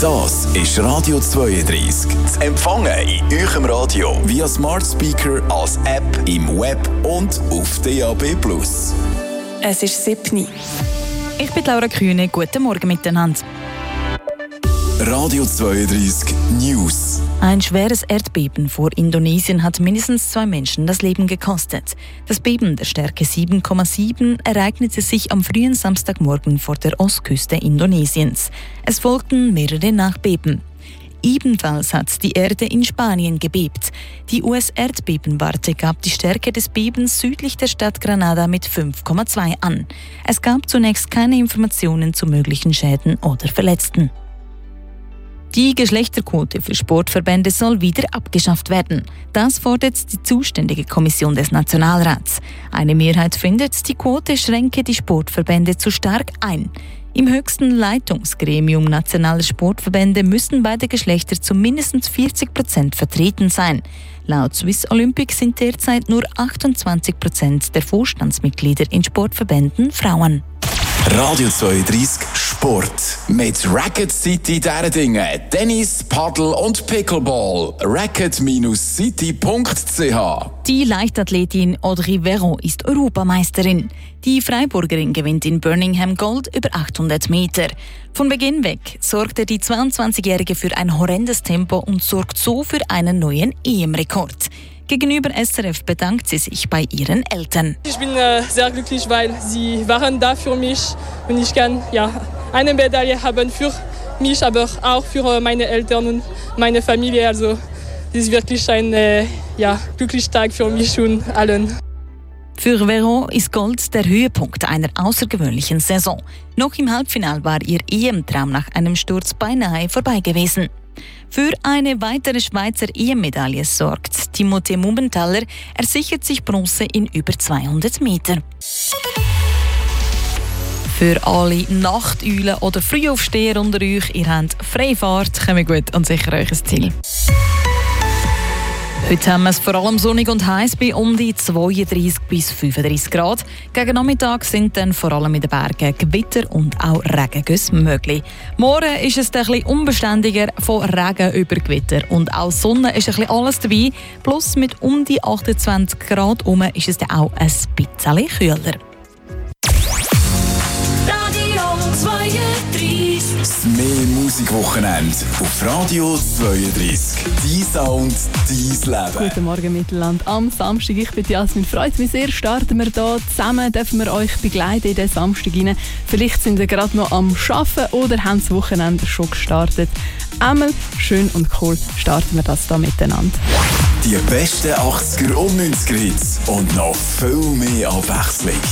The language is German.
Das ist Radio 32. Zu empfangen in eurem Radio via Smart Speaker, als App, im Web und auf DAB+. Es ist 7. Ich bin Laura Kühne. Guten Morgen miteinander. Radio 32 News. Ein schweres Erdbeben vor Indonesien hat mindestens 2 Menschen das Leben gekostet. Das Beben der Stärke 7,7 ereignete sich am frühen Samstagmorgen vor der Ostküste Indonesiens. Es folgten mehrere Nachbeben. Ebenfalls hat die Erde in Spanien gebebt. Die US-Erdbebenwarte gab die Stärke des Bebens südlich der Stadt Granada mit 5,2 an. Es gab zunächst keine Informationen zu möglichen Schäden oder Verletzten. Die Geschlechterquote für Sportverbände soll wieder abgeschafft werden. Das fordert die zuständige Kommission des Nationalrats. Eine Mehrheit findet, die Quote schränke die Sportverbände zu stark ein. Im höchsten Leitungsgremium nationaler Sportverbände müssen beide Geschlechter zu mindestens 40% vertreten sein. Laut Swiss Olympic sind derzeit nur 28% der Vorstandsmitglieder in Sportverbänden Frauen. Radio 32 Sport. Mit Racket City Derdingen, Tennis, Paddle und Pickleball. Racket-city.ch. Die Leichtathletin Audrey Verron ist Europameisterin. Die Freiburgerin gewinnt in Birmingham Gold über 800 Meter. Von Beginn weg sorgte die 22-Jährige für ein horrendes Tempo und sorgt so für einen neuen EM-Rekord. Gegenüber SRF bedankt sie sich bei ihren Eltern. Ich bin sehr glücklich, weil sie waren da für mich und ich kann eine Medaille haben für mich, aber auch für meine Eltern und meine Familie. Also es ist wirklich ein glücklicher Tag für mich und allen. Für Verron ist Gold der Höhepunkt einer außergewöhnlichen Saison. Noch im Halbfinale war ihr EM-Traum nach einem Sturz beinahe vorbei gewesen. Für eine weitere Schweizer EM-Medaille sorgt Timothée Mumenthaler. Er sichert sich Bronze in über 200 Meter. Für alle Nachteulen oder Frühaufsteher unter euch, ihr habt Freifahrt, kommt gut und sicher euch ein Ziel. Heute haben wir es vor allem sonnig und heiß bei um die 32 bis 35 Grad. Gegen Nachmittag sind dann vor allem in den Bergen Gewitter und auch Regengüsse möglich. Morgen ist es ein bisschen unbeständiger, von Regen über Gewitter. Und auch Sonne ist ein bisschen alles dabei. Plus mit um die 28 Grad herum ist es dann auch ein bisschen kühler. Das mehr Musikwochenende auf Radio 32. Dein Sound, dein Leben. Guten Morgen Mittelland. Am Samstag, ich bin Jasmin. Freut mich sehr, starten wir hier zusammen. Dürfen wir euch begleiten in den Samstag rein. Vielleicht sind ihr gerade noch am Arbeiten oder haben das Wochenende schon gestartet. Einmal schön und cool starten wir das hier miteinander. Die besten 80er und 90er Hits und noch viel mehr Abwechslung.